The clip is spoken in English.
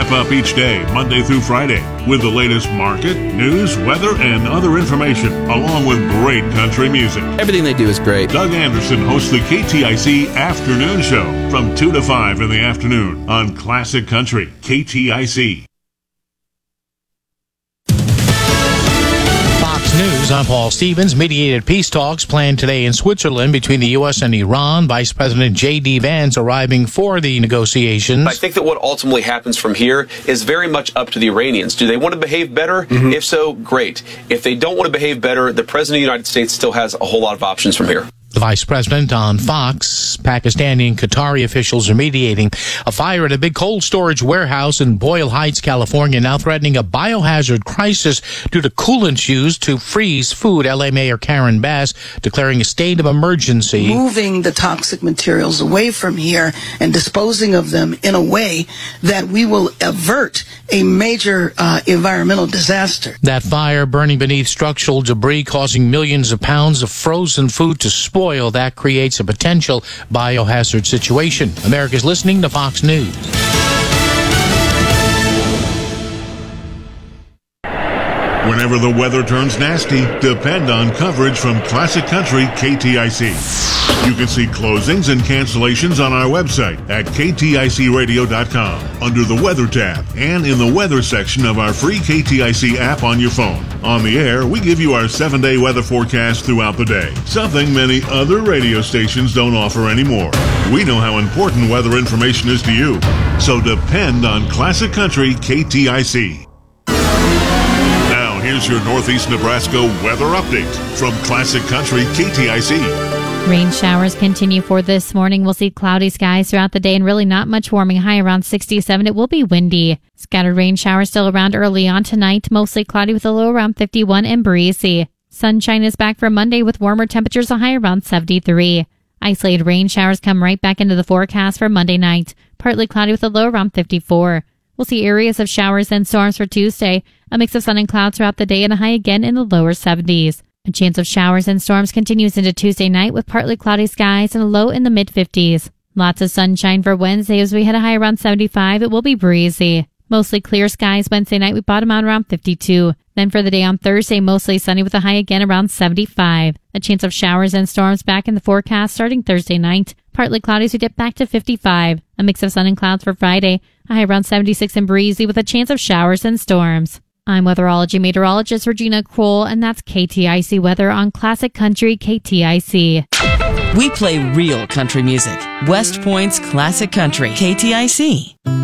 wrap up each day, Monday through Friday, with the latest market, news, weather, and other information, along with great country music. Everything they do is great. Doug Anderson hosts the KTIC Afternoon Show from 2 to 5 in the afternoon on Classic Country, KTIC. News. I'm Paul Stevens. Mediated peace talks planned today in Switzerland between the U.S. and Iran. Vice President J.D. Vance arriving for the negotiations. I think that what ultimately happens from here is very much up to the Iranians. Do they want to behave better? If so, great. If they don't want to behave better, the President of the United States still has a whole lot of options from here. The vice president on Fox. Pakistani and Qatari officials are mediating. A fire at a big cold storage warehouse in Boyle Heights, California, now threatening a biohazard crisis due to coolants used to freeze food. LA Mayor Karen Bass declaring a state of emergency. Moving the toxic materials away from here and disposing of them in a way that we will avert a major environmental disaster. That fire burning beneath structural debris, causing millions of pounds of frozen food to spoil. That creates a potential biohazard situation. America's listening to Fox News. Whenever the weather turns nasty, depend on coverage from Classic Country KTIC. You can see closings and cancellations on our website at kticradio.com under the Weather tab and in the Weather section of our free KTIC app on your phone. On the air, we give you our 7-day weather forecast throughout the day, something many other radio stations don't offer anymore. We know how important weather information is to you, so depend on Classic Country KTIC. Now, here's your Northeast Nebraska weather update from Classic Country KTIC. Rain showers continue for this morning. We'll see cloudy skies throughout the day and really not much warming, high around 67. It will be windy. Scattered rain showers still around early on tonight, mostly cloudy with a low around 51 and breezy. Sunshine is back for Monday with warmer temperatures, a high around 73. Isolated rain showers come right back into the forecast for Monday night, partly cloudy with a low around 54. We'll see areas of showers and storms for Tuesday, a mix of sun and clouds throughout the day and a high again in the lower 70s. A chance of showers and storms continues into Tuesday night with partly cloudy skies and a low in the mid-50s. Lots of sunshine for Wednesday as we hit a high around 75. It will be breezy. Mostly clear skies Wednesday night. We bottom out around 52. Then for the day on Thursday, mostly sunny with a high again around 75. A chance of showers and storms back in the forecast starting Thursday night. Partly cloudy as we dip back to 55. A mix of sun and clouds for Friday. A high around 76 and breezy with a chance of showers and storms. I'm weatherology meteorologist Regina Kroll, and that's KTIC weather on Classic Country KTIC. We play real country music. West Point's Classic Country, KTIC.